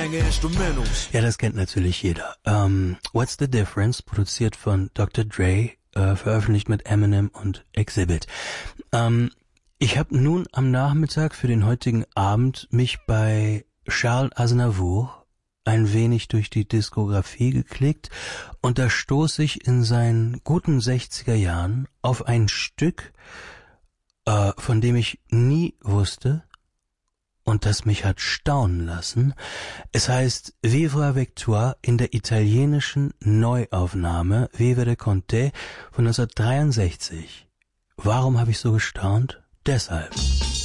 Menge Instrumentals. Ja, das kennt natürlich jeder. What's the Difference, produziert von Dr. Dre, veröffentlicht mit Eminem und Exhibit. Ich habe nun am Nachmittag für den heutigen Abend mich bei Charles Aznavour ein wenig durch die Diskografie geklickt und da stoße ich in seinen guten 60er Jahren auf ein Stück, von dem ich nie wusste und das mich hat staunen lassen. Es heißt Vivre avec toi in der italienischen Neuaufnahme Vivere con te von 1963. Warum habe ich so gestaunt? Deshalb.